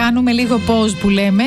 κάνουμε λίγο pause που λέμε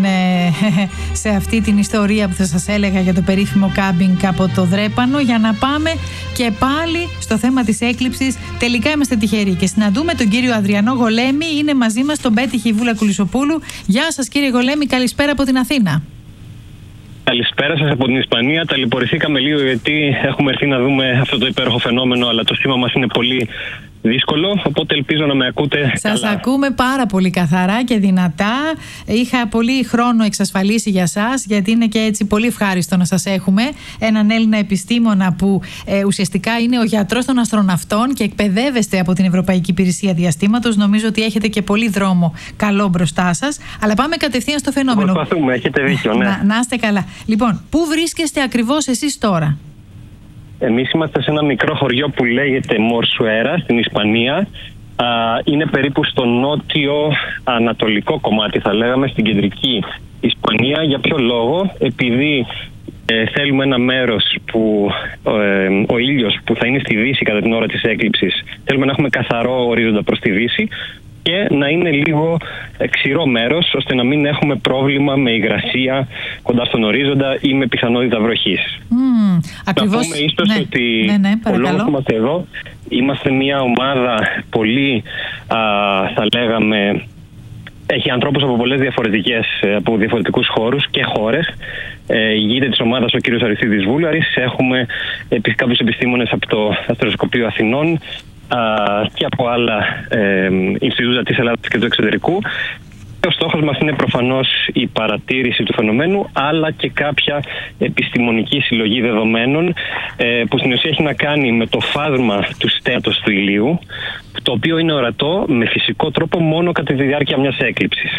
σε αυτή την ιστορία που θα σας έλεγα για το περίφημο κάμπινγκ από το Δρέπανο, για να πάμε και πάλι στο θέμα της έκλειψης. Τελικά είμαστε τυχεροί και συναντούμε τον κύριο Αδριανό Γολέμη. Είναι μαζί μας τον Πέτυχη Βούλα Κουλισοπούλου. Γεια σας κύριε Γολέμη, καλησπέρα από την Αθήνα. Καλησπέρα σας από την Ισπανία. Ταλαιπωρηθήκαμε λίγο γιατί έχουμε έρθει να δούμε αυτό το υπέροχο φαινόμενο, αλλά το σήμα μας είναι πολύ δύσκολο, οπότε ελπίζω να με ακούτε. Σας καλά. Ακούμε πάρα πολύ καθαρά και δυνατά. Είχα πολύ χρόνο εξασφαλίσει για σας, γιατί είναι και έτσι πολύ ευχάριστο να σας έχουμε έναν Έλληνα επιστήμονα που ουσιαστικά είναι ο γιατρός των αστροναυτών και εκπαιδεύεστε από την Ευρωπαϊκή Υπηρεσία Διαστήματος. Νομίζω ότι έχετε και πολύ δρόμο καλό μπροστά σας. Αλλά πάμε κατευθείαν στο φαινόμενο. Προσπαθούμε, έχετε δίκιο, ναι. Να είστε καλά. Λοιπόν, πού βρίσκεστε ακριβώς εσείς τώρα? Εμείς είμαστε σε ένα μικρό χωριό που λέγεται Μορσουέρα στην Ισπανία. Είναι περίπου στο νότιο-ανατολικό κομμάτι, θα λέγαμε, στην κεντρική Ισπανία. Για ποιο λόγο? Επειδή θέλουμε ένα μέρος που ο ήλιος που θα είναι στη δύση κατά την ώρα της έκλειψης, θέλουμε να έχουμε καθαρό ορίζοντα προς τη δύση και να είναι λίγο ξηρό μέρος, ώστε να μην έχουμε πρόβλημα με υγρασία κοντά στον ορίζοντα ή με πιθανότητα βροχής. Ακριβώς, να πούμε ίσως ότι ο λόγος που είμαστε εδώ, είμαστε μια ομάδα πολύ, θα λέγαμε, έχει ανθρώπους από πολλές από διαφορετικούς χώρους και χώρες. Ηγείται της ομάδας ο κύριος Αριστίδης Βούλαρης. Έχουμε κάποιους επιστήμονες από το Αστροσκοπείο Αθηνών και από άλλα Ινστιτούτα της Ελλάδας και του εξωτερικού. Ο στόχος μας είναι προφανώς η παρατήρηση του φαινομένου, αλλά και κάποια επιστημονική συλλογή δεδομένων που στην ουσία έχει να κάνει με το φάσμα του στέατος του ηλίου, το οποίο είναι ορατό με φυσικό τρόπο μόνο κατά τη διάρκεια μιας έκλειψης.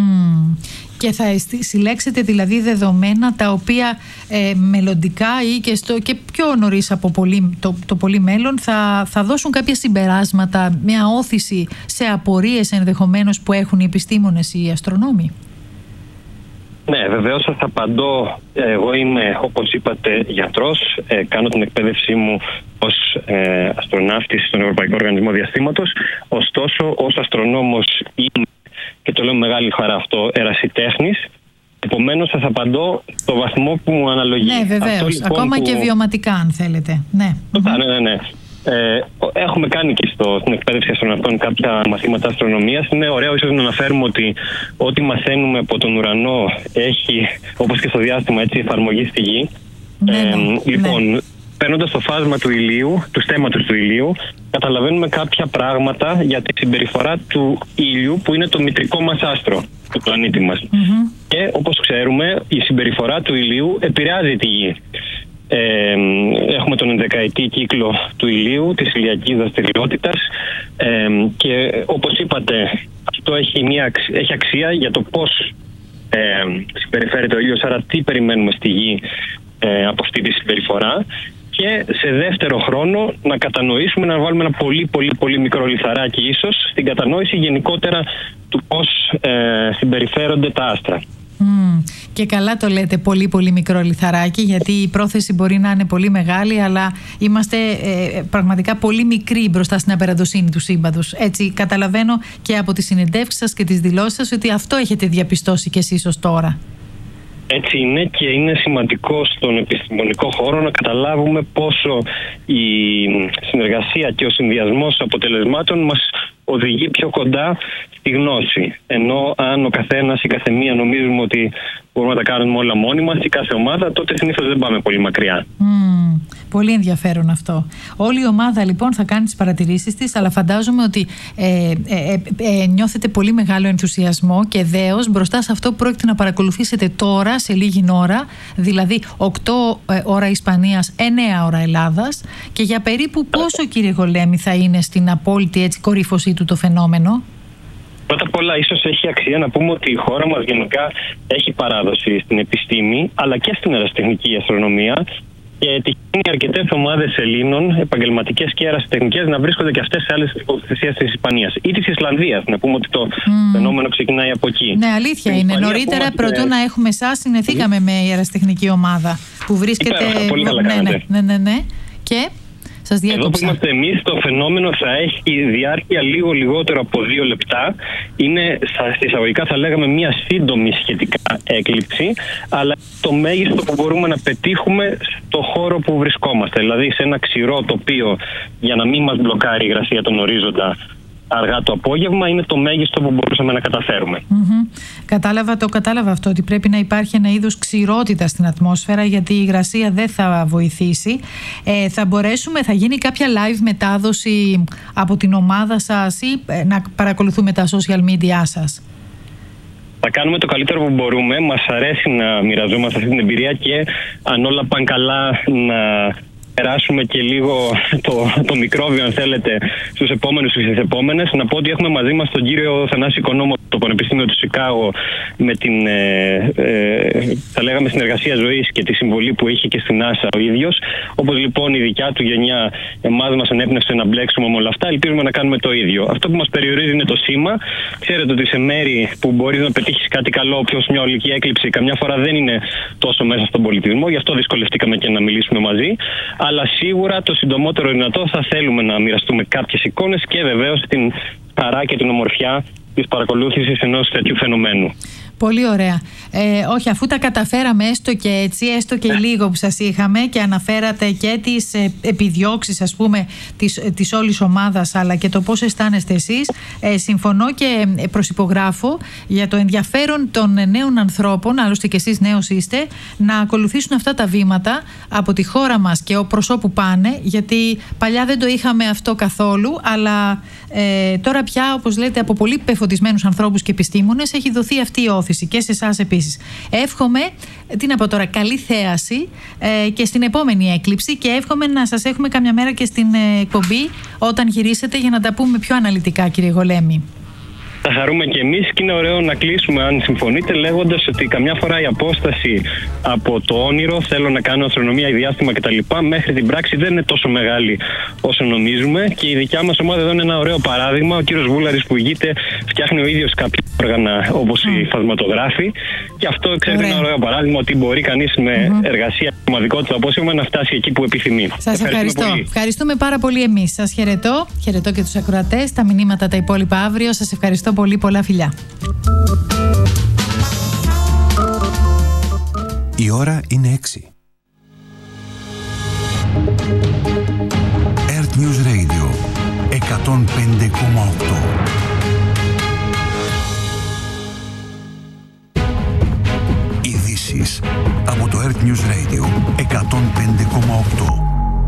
Και θα συλλέξετε δηλαδή δεδομένα τα οποία μελλοντικά ή και πιο νωρίς από το πολύ μέλλον θα δώσουν κάποια συμπεράσματα, μια όθηση σε απορίες ενδεχομένως που έχουν οι επιστήμονες ή οι αστρονόμοι. Ναι, βεβαίως σας απαντώ. Εγώ είμαι, όπως είπατε, γιατρός. Κάνω την εκπαίδευσή μου ως αστροναύτης στον Ευρωπαϊκό Οργανισμό Διαστήματος. Ωστόσο, ως αστρονόμος είμαι, και το λέω με μεγάλη χαρά αυτό, ερασιτέχνης. Επομένως σας απαντώ στο βαθμό που μου αναλογεί. Ναι, βεβαίως. Λοιπόν, ακόμα και βιωματικά, αν θέλετε. Ναι. Ναι. Έχουμε κάνει και στην εκπαίδευση αστροναυτών κάποια μαθήματα αστρονομίας. Είναι ωραίο ίσως να αναφέρουμε ότι ό,τι μαθαίνουμε από τον ουρανό έχει, όπως και στο διάστημα, έτσι, εφαρμογή στη γη. Λοιπόν, παίρνοντας το φάσμα του ηλίου, του στέμματος του ηλίου, καταλαβαίνουμε κάποια πράγματα για τη συμπεριφορά του ήλιου, που είναι το μητρικό μας άστρο του πλανήτη μας. Και όπως ξέρουμε, η συμπεριφορά του ηλίου επηρεάζει τη γη. Έχουμε τον 11ετή κύκλο του ηλίου, της ηλιακής δραστηριότητας, και όπως είπατε, αυτό έχει αξία για το πώς συμπεριφέρεται ο ήλιος, άρα τι περιμένουμε στη γη από αυτή τη συμπεριφορά. Και σε δεύτερο χρόνο να κατανοήσουμε, να βάλουμε ένα πολύ μικρό λιθαράκι ίσως στην κατανόηση γενικότερα του πώς συμπεριφέρονται τα άστρα. Και καλά το λέτε, πολύ μικρό λιθαράκι, γιατί η πρόθεση μπορεί να είναι πολύ μεγάλη, αλλά είμαστε πραγματικά πολύ μικροί μπροστά στην απεραντοσύνη του σύμπαντος. Έτσι καταλαβαίνω και από τις συνεντεύξεις σας και τις δηλώσεις σας ότι αυτό έχετε διαπιστώσει κι εσείς ως τώρα. Έτσι είναι, και είναι σημαντικό στον επιστημονικό χώρο να καταλάβουμε πόσο η συνεργασία και ο συνδυασμός αποτελεσμάτων μας οδηγεί πιο κοντά στη γνώση. Ενώ αν ο καθένας ή καθεμία νομίζουμε ότι μπορούμε να τα κάνουμε όλα μόνοι μας ή κάθε ομάδα, τότε συνήθως δεν πάμε πολύ μακριά. Πολύ ενδιαφέρον αυτό. Όλη η ομάδα λοιπόν θα κάνει τις παρατηρήσεις της, αλλά φαντάζομαι ότι νιώθετε πολύ μεγάλο ενθουσιασμό και δέος μπροστά σε αυτό που πρόκειται να παρακολουθήσετε τώρα, σε λίγη ώρα, δηλαδή 8 ώρα Ισπανίας, 9 ώρα Ελλάδας. Και για περίπου πόσο, κύριε Γολέμη, θα είναι στην απόλυτη κορύφωσή του το φαινόμενο? Πρώτα απ' όλα, ίσως έχει αξία να πούμε ότι η χώρα μας γενικά έχει παράδοση στην επιστήμη, αλλά και στην ερασιτεχνική αστρονομία. Και τυχαίνει αρκετές ομάδες Ελλήνων, επαγγελματικές και ερασιτεχνικές, να βρίσκονται και αυτές σε άλλες τοποθεσίες της Ισπανίας ή της Ισλανδίας. Να πούμε ότι το φαινόμενο ξεκινάει από εκεί. Ναι, αλήθεια είναι. Νωρίτερα, πρωτού να έχουμε εσάς, συνηθήκαμε με η ερασιτεχνική ομάδα που βρίσκεται. Πολύ καλά κάνετε. Ναι. Και Σας διέκοψα. Εδώ που είμαστε εμείς, το φαινόμενο θα έχει διάρκεια λίγο λιγότερο από 2 λεπτά. Είναι, στα εισαγωγικά θα λέγαμε, μια σύντομη σχετικά έκλειψη, αλλά το μέγιστο που μπορούμε να πετύχουμε στο χώρο που βρισκόμαστε. Δηλαδή σε ένα ξηρό τοπίο, για να μην μας μπλοκάρει η υγρασία τον ορίζοντα αργά το απόγευμα, είναι το μέγιστο που μπορούσαμε να καταφέρουμε. Κατάλαβα αυτό, ότι πρέπει να υπάρχει ένα είδος ξηρότητα στην ατμόσφαιρα, γιατί η υγρασία δεν θα βοηθήσει. Θα γίνει κάποια live μετάδοση από την ομάδα σας ή να παρακολουθούμε τα social media σας? Θα κάνουμε το καλύτερο που μπορούμε. Μας αρέσει να μοιραζόμαστε αυτή την εμπειρία και αν όλα πάνε καλά να περάσουμε και λίγο το μικρόβιο, αν θέλετε, στους επόμενους και στις επόμενες. Να πω ότι έχουμε μαζί μας τον κύριο Θανάση Οικονόμο, το Πανεπιστήμιο του Σικάγο, με την θα λέγαμε συνεργασία ζωής και τη συμβολή που είχε και στην NASA ο ίδιος. Όπως λοιπόν η δικιά του γενιά εμάς μας ενέπνευσε να μπλέξουμε με όλα αυτά, ελπίζουμε να κάνουμε το ίδιο. Αυτό που μας περιορίζει είναι το σήμα. Ξέρετε ότι σε μέρη που μπορείς να πετύχεις κάτι καλό, όπως μια ολική έκλειψη, καμιά φορά δεν είναι τόσο μέσα στον πολιτισμό, γι' αυτό δυσκολευτήκαμε και να μιλήσουμε μαζί. Αλλά σίγουρα το συντομότερο δυνατό θα θέλουμε να μοιραστούμε κάποιες εικόνες και βεβαίως την χαρά και την ομορφιά της παρακολούθησης ενός τέτοιου φαινομένου. Πολύ ωραία. Όχι, αφού τα καταφέραμε έστω και έτσι, έστω και λίγο που σας είχαμε και αναφέρατε και τις επιδιώξεις, ας πούμε, της όλης ομάδας, αλλά και το πώς αισθάνεστε εσείς, συμφωνώ και προσυπογράφω για το ενδιαφέρον των νέων ανθρώπων, άλλωστε και εσείς νέος είστε, να ακολουθήσουν αυτά τα βήματα από τη χώρα μας και προς όπου πάνε, γιατί παλιά δεν το είχαμε αυτό καθόλου, αλλά τώρα πια, όπως λέτε, από πολύ πεφωτισμένους ανθρώπους και επιστήμονες έχει δοθεί αυτή η όθηση. Και σε εσάς επίσης. Εύχομαι, τι να πω τώρα, καλή θέαση και στην επόμενη έκλειψη, και εύχομαι να σας έχουμε καμιά μέρα και στην εκπομπή όταν γυρίσετε για να τα πούμε πιο αναλυτικά, κύριε Γολέμη. Θα χαρούμε και εμείς και είναι ωραίο να κλείσουμε, αν συμφωνείτε, λέγοντας ότι καμιά φορά η απόσταση από το όνειρο, θέλω να κάνω αστρονομία, διάστημα κτλ., μέχρι την πράξη δεν είναι τόσο μεγάλη όσο νομίζουμε, και η δικιά μας ομάδα εδώ είναι ένα ωραίο παράδειγμα. Ο κύριος Βούλαρης που ηγείται φτιάχνει ο ίδιος κάποια όργανα όπως οι φασματογράφοι, και αυτό ξέρετε είναι ένα ωραίο παράδειγμα ότι μπορεί κανείς με εργασία και ομαδικότητα όπως είμαι να φτάσει εκεί που επιθυμεί. Σας ευχαριστώ. Ευχαριστούμε πάρα πολύ εμείς. Σας χαιρετώ. Χαιρετώ και τους ακροατές. Τα μηνύματα τα υπόλοιπα αύριο. Σας ευχαριστώ πολύ, πολλά φιλιά. Η ώρα είναι 6. Earth News Radio 105,8. Ειδήσεις από το Earth News Radio 105,8.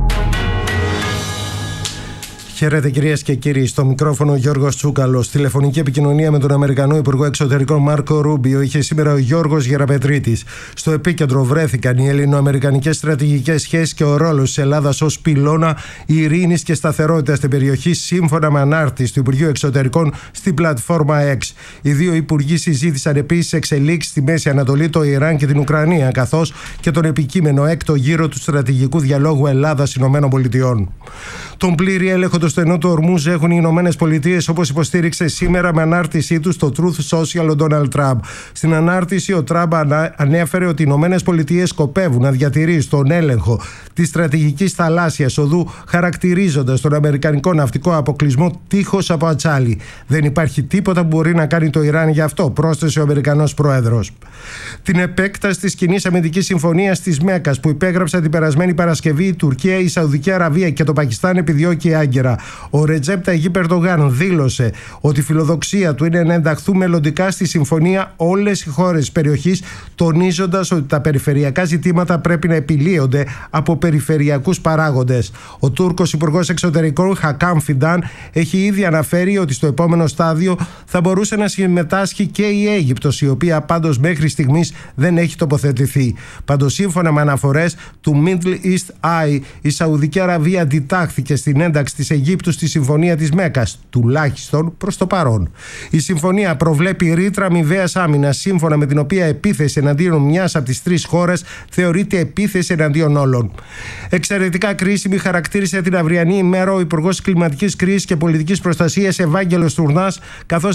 Χαίρετε κυρίες και κύριοι, στο μικρόφωνο Γιώργος Τσούκαλος. Τηλεφωνική επικοινωνία με τον Αμερικανό Υπουργό Εξωτερικών Μάρκο Ρούμπιο είχε σήμερα ο Γιώργος Γεραπετρίτης. Στο επίκεντρο βρέθηκαν οι ελληνοαμερικανικές στρατηγικές σχέσεις και ο ρόλος της Ελλάδας ως πυλώνα ειρήνης και σταθερότητας στην περιοχή, σύμφωνα με ανάρτηση του Υπουργείου Εξωτερικών στην πλατφόρμα X. Οι δύο υπουργοί συζήτησαν επίσης εξελίξεις στη Μέση Ανατολή, το Ιράν και την Ουκρανία, καθώς και τον επικείμενο έκτο γύρο του στρατηγικού διαλόγου Ελλάδα-ΗΠΑ. Τον πλήρη έλεγχο του στενού του Ορμούζ έχουν οι Ηνωμένες Πολιτείες, όπως υποστήριξε σήμερα με ανάρτησή του στο Truth Social ο Ντόναλντ Τραμπ. Στην ανάρτηση, ο Τραμπ ανέφερε ότι οι Ηνωμένες Πολιτείες σκοπεύουν να διατηρήσουν τον έλεγχο της στρατηγικής θαλάσσιας οδού, χαρακτηρίζοντας τον αμερικανικό ναυτικό αποκλεισμό τείχος από ατσάλι. Δεν υπάρχει τίποτα που μπορεί να κάνει το Ιράν γι' αυτό, πρόσθεσε ο Αμερικανός Πρόεδρος. Την επέκταση της κοινής αμυντικής συμφωνίας της Μέκας που υπέγραψαν την περασμένη Παρασκευή η Τουρκία, η Σαουδική Αραβία και το Πακιστάν επιδιώκει άγκαιρα. Ο Ρετζέπ Ταγιίπ Ερντογάν δήλωσε ότι η φιλοδοξία του είναι να ενταχθούν μελλοντικά στη συμφωνία όλες οι χώρες της περιοχής, τονίζοντας ότι τα περιφερειακά ζητήματα πρέπει να επιλύονται από περιφερειακούς παράγοντες. Ο Τούρκος Υπουργός Εξωτερικών Χακάμ Φιντάν έχει ήδη αναφέρει ότι στο επόμενο στάδιο θα μπορούσε να συμμετάσχει και η Αίγυπτος, η οποία πάντως μέχρι στιγμής δεν έχει τοποθετηθεί. Πάντως, σύμφωνα με αναφορές του Middle East Eye, η Σαουδική Αραβία αντιτάχθηκε στην ένταξη της Αιγύπτου στη Συμφωνία της Μέκας, τουλάχιστον προς το παρόν. Η συμφωνία προβλέπει ρήτρα αμοιβαίας άμυνας, σύμφωνα με την οποία επίθεση εναντίον μιας από τις τρεις χώρες θεωρείται επίθεση εναντίον όλων. Εξαιρετικά κρίσιμη χαρακτήρισε την αυριανή ημέρα ο Υπουργός Κλιματικής Κρίσης και Πολιτικής Προστασίας Ευάγγελος Τουρνάς, καθώς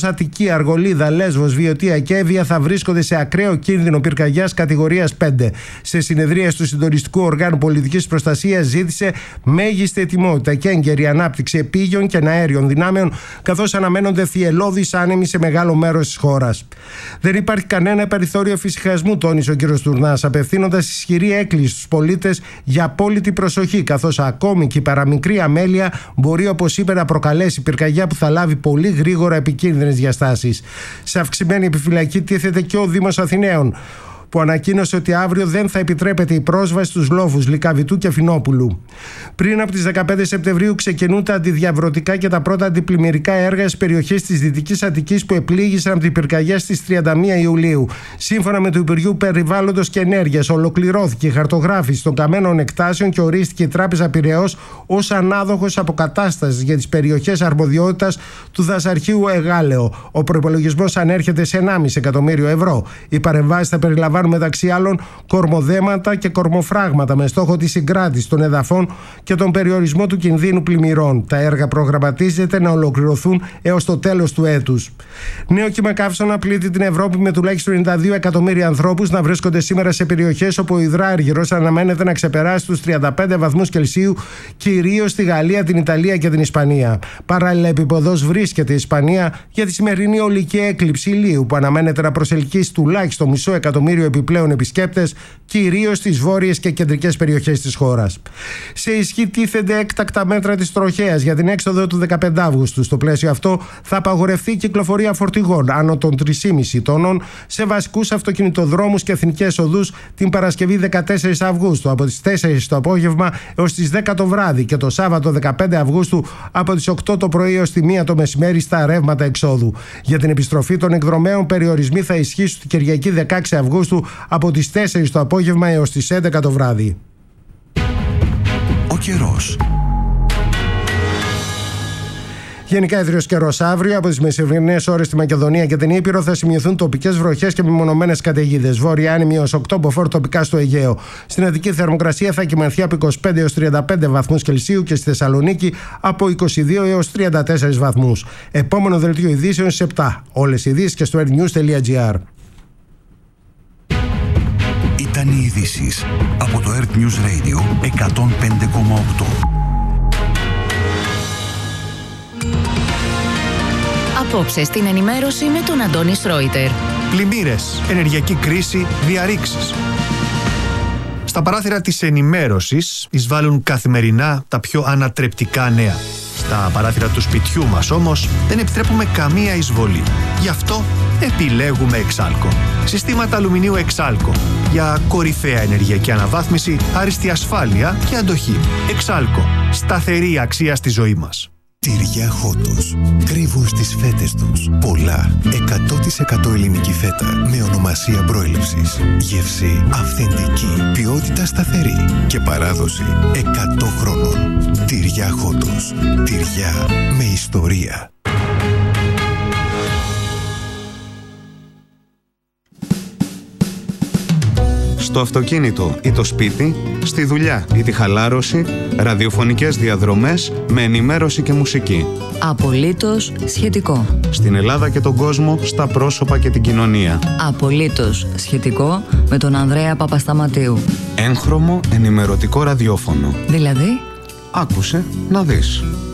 Αττική, Αργολίδα, Λέσβος, Βιωτία και Εύβοια θα βρίσκονται σε ακραίο κίνδυνο πυρκαγιάς κατηγορίας 5. Σε συνεδρία του Συντονιστικού Οργάνου Πολιτικής Προστασίας ζήτησε μέγιστη ετοιμότητα και έγκαιρη ανάπτυξη επίγειων και αέριων δυνάμεων, καθώς αναμένονται θυελλώδεις άνεμοι σε μεγάλο μέρος της χώρας. Δεν υπάρχει κανένα περιθώριο εφησυχασμού, τόνισε ο κ. Τουρνάς, απευθύνοντας ισχυρή έκκληση στους πολίτες για απόλυτη προσοχή, καθώς ακόμη και η παραμικρή αμέλεια μπορεί, όπως είπε, να προκαλέσει πυρκαγιά που θα λάβει πολύ γρήγορα επικίνδυνες διαστάσεις. Σε αυξημένη επιφυλακή τίθεται και ο Δήμος Αθηναίων, που ανακοίνωσε ότι αύριο δεν θα επιτρέπεται η πρόσβαση στους λόφους Λυκαβητού και Φινόπουλου. Πριν από τις 15 Σεπτεμβρίου ξεκινούν τα αντιδιαβρωτικά και τα πρώτα αντιπλημμυρικά έργα στις περιοχές της Δυτικής Αττικής που επλήγησαν από την πυρκαγιά στις 31 Ιουλίου. Σύμφωνα με το Υπουργείο Περιβάλλοντος και Ενέργειας, ολοκληρώθηκε η χαρτογράφηση των καμένων εκτάσεων και ορίστηκε η Τράπεζα Πειραιώς ως ανάδοχος αποκατάστασης για τις περιοχές αρμοδιότητας του δασαρχείου Εγάλεο. Ο προϋπολογισμός ανέρχεται σε 1,5 εκατομμύριο ευρώ. Οι παρεμβάσεις θα περιλαμβάνουν μεταξύ άλλων κορμοδέματα και κορμοφράγματα με στόχο τη συγκράτηση των εδαφών και τον περιορισμό του κινδύνου πλημμυρών. Τα έργα προγραμματίζεται να ολοκληρωθούν έως το τέλος του έτους. Νέο κύμα καύσωνα πλήττει την Ευρώπη, με τουλάχιστον 92 εκατομμύρια ανθρώπους να βρίσκονται σήμερα σε περιοχές όπου ο υδράργυρος αναμένεται να ξεπεράσει τους 35 βαθμούς Κελσίου, κυρίως στη Γαλλία, την Ιταλία και την Ισπανία. Παράλληλα, επίπεδος βρίσκεται η Ισπανία για τη σημερινή ολική έκλειψη ηλίου που αναμένεται να προσελκύσει τουλάχιστον μισό εκατομμύριο επιπλέον επισκέπτες, κυρίως στις βόρειες και κεντρικές περιοχές της χώρας. Σε ισχύ τίθενται έκτακτα μέτρα της τροχέας για την έξοδο του 15 Αύγουστου. Στο πλαίσιο αυτό θα απαγορευτεί η κυκλοφορία φορτηγών άνω των 3,5 τόνων σε βασικούς αυτοκινητοδρόμους και εθνικές οδούς την Παρασκευή 14 Αυγούστου από τις 4 το απόγευμα έως τις 10 το βράδυ και το Σάββατο 15 Αυγούστου από τις 8 το πρωί έως τη 1 το μεσημέρι στα ρεύματα εξόδου. Για την επιστροφή των εκδρομέων, περιορισμοί θα ισχύσουν την Κυριακή 16 Αυγούστου από τις 4 το απόγευμα έως τις 11 το βράδυ. Ο καιρός. Γενικά ιδρύος καιρός αύριο. Από τις μεσημερινές ώρες στη Μακεδονία και την Ήπειρο θα σημειωθούν τοπικές βροχές και μεμονωμένες καταιγίδες. Βόρεια άνεμη έως 8 μποφόρ τοπικά στο Αιγαίο. Στην Αττική θερμοκρασία θα κυμανθεί από 25 έως 35 βαθμούς Κελσίου και στη Θεσσαλονίκη από 22 έως 34 βαθμούς. Επόμενο δελτίο ειδήσεων στις 7. Όλες οι ειδήσεις και στο airnews.gr. Ήταν οι ειδήσεις από το Earth News Radio 105,8. Απόψε στην ενημέρωση με τον Αντώνη Σρόιτερ. Πλημμύρες, ενεργειακή κρίση, διαρρήξεις. Στα παράθυρα της ενημέρωσης εισβάλλουν καθημερινά τα πιο ανατρεπτικά νέα. Στα παράθυρα του σπιτιού μας όμως δεν επιτρέπουμε καμία εισβολή. Γι' αυτό επιλέγουμε Εξάλκο. Συστήματα αλουμινίου Εξάλκο για κορυφαία ενεργειακή αναβάθμιση, άριστη ασφάλεια και αντοχή. Εξάλκο. Σταθερή αξία στη ζωή μας. Τυριά Χότος. Κρύβουν στις φέτες τους. Πολλά. 100% ελληνική φέτα. Με ονομασία προέλευσης. Γεύση αυθεντική. Ποιότητα σταθερή. Και παράδοση 100 χρόνων. Τυριά Χότος. Τυριά με ιστορία. Στο αυτοκίνητο ή το σπίτι, στη δουλειά ή τη χαλάρωση, ραδιοφωνικές διαδρομές με ενημέρωση και μουσική. Απολύτως σχετικό. Στην Ελλάδα και τον κόσμο, στα πρόσωπα και την κοινωνία. Απολύτως σχετικό με τον Ανδρέα Παπασταματίου. Έγχρωμο ενημερωτικό ραδιόφωνο. Δηλαδή, άκουσε να δεις.